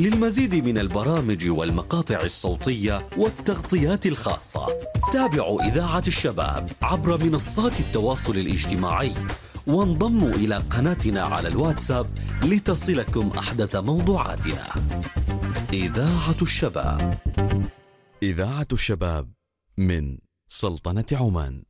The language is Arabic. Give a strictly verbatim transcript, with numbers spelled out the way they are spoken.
للمزيد من البرامج والمقاطع الصوتية والتغطيات الخاصة تابعوا إذاعة الشباب عبر منصات التواصل الاجتماعي، وانضموا إلى قناتنا على الواتساب لتصلكم أحدث موضوعاتنا. إذاعة الشباب، إذاعة الشباب من سلطنة عمان.